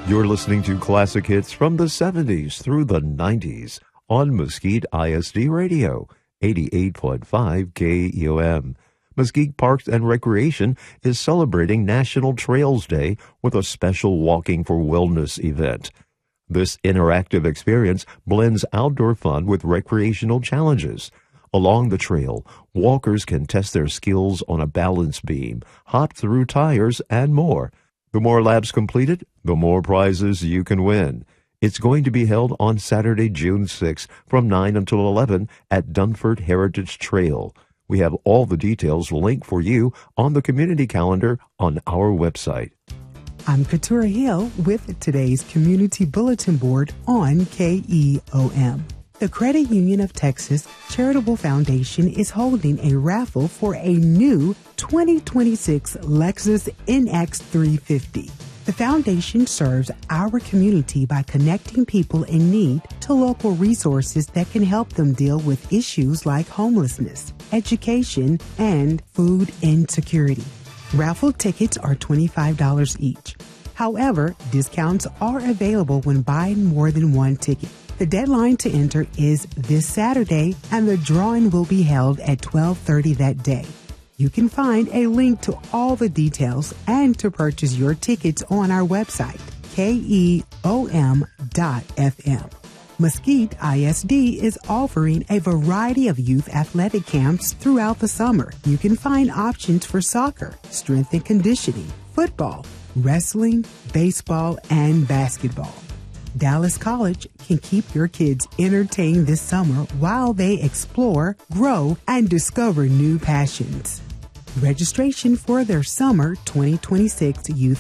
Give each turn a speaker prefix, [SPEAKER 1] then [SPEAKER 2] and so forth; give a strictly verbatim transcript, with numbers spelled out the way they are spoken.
[SPEAKER 1] You're listening to classic hits from the seventies through the nineties on Mesquite I S D Radio, eighty-eight point five K E O M. Mesquite Parks and Recreation is celebrating National Trails Day with a special Walking for Wellness event. This interactive experience blends outdoor fun with recreational challenges. Along the trail, walkers can test their skills on a balance beam, hop through tires, and more. The more laps completed, the more prizes you can win. It's going to be held on Saturday, June sixth from nine until eleven at Dunford Heritage Trail. We have all the details linked for you on the community calendar on our website.
[SPEAKER 2] I'm Katura Hill with today's Community Bulletin Board on K E O M. The Credit Union of Texas Charitable Foundation is holding a raffle for a new twenty twenty-six Lexus N X three fifty. The foundation serves our community by connecting people in need to local resources that can help them deal with issues like homelessness, education, and food insecurity. Raffle tickets are twenty-five dollars each. However, discounts are available when buying more than one ticket. The deadline to enter is this Saturday, and the drawing will be held at twelve thirty that day. You can find a link to all the details and to purchase your tickets on our website, K E O M dot F M. Mesquite I S D is offering a variety of youth athletic camps throughout the summer. You can find options for soccer, strength and conditioning, football, wrestling, baseball, and basketball. Dallas College can keep your kids entertained this summer while they explore, grow, and discover new passions. Registration for their summer twenty twenty-six youth